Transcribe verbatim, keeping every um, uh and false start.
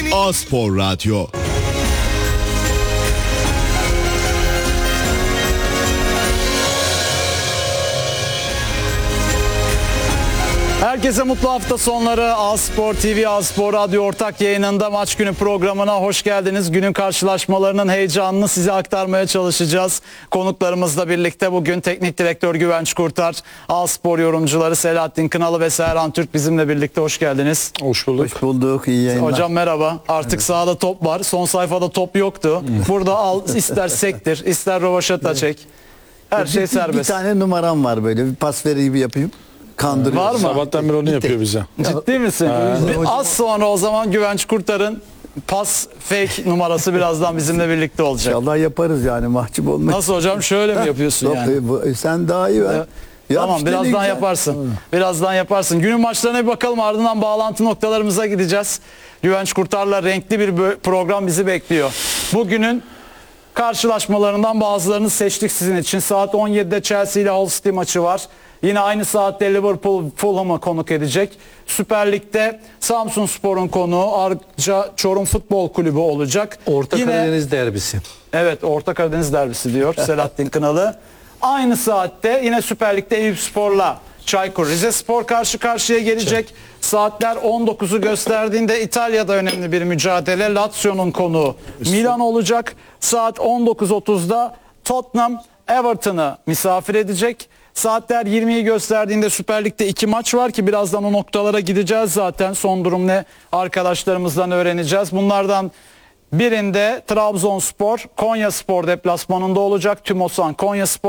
A-Spor Radyo. Herkese mutlu hafta sonları. A-Spor T V, A-Spor Radyo ortak yayınında maç günü programına hoş geldiniz. Günün karşılaşmalarının heyecanını size aktarmaya çalışacağız. Konuklarımızla birlikte bugün Teknik Direktör Güvenç Kurtar, A-Spor yorumcuları Selahattin Kınalı ve Serhan Türk bizimle birlikte. Hoş geldiniz. Hoş bulduk. Hoş bulduk. İyi yayınlar. Hocam merhaba. Artık evet. Sahada top var. Son sayfada top yoktu. Burada al, ister sektir, ister rovaşata çek. Her şey bir, serbest. Bir tane numaram var böyle. Bir pas vereyim bir yapayım. Kandırıyor. Var mı? Sabahtan beri onu yapıyor bize. Ciddi misin? Az sonra o zaman Güvenç Kurtar'ın pas fake numarası birazdan bizimle birlikte olacak. İnşallah yaparız yani, mahcup olmak. Nasıl hocam, şöyle mi yapıyorsun Yok, yani? bu- Sen daha iyi ver. Evet. Yap Tamam, işte, ne birazdan güzel. yaparsın. Birazdan yaparsın. Günün maçlarına bir bakalım, ardından bağlantı noktalarımıza gideceğiz. Güvenç Kurtar'la renkli bir bö- program bizi bekliyor. Bugünün karşılaşmalarından bazılarını seçtik sizin için. Saat on yedide Chelsea ile Hull City maçı var. Yine aynı saatte Liverpool Fulham'ı konuk edecek. Süper Lig'de Samsunspor'un konuğu Arca Çorum Futbol Kulübü olacak. Orta Yine, Karadeniz derbisi. Evet, Orta Karadeniz derbisi diyor Selahattin Kınalı. Aynı saatte yine Süper Lig'de Eyüpspor'la Çaykur Rizespor karşı karşıya gelecek. Saatler on dokuzu gösterdiğinde İtalya'da önemli bir mücadele. Lazio'nun konuğu Milan olacak. Saat on dokuz otuzda Tottenham Everton'ı misafir edecek. Saatler yirmiyi gösterdiğinde Süper Lig'de iki maç var ki birazdan o noktalara gideceğiz zaten. Son durum ne arkadaşlarımızdan öğreneceğiz. Bunlardan birinde Trabzonspor Konyaspor deplasmanında olacak. Tümosan Konyaspor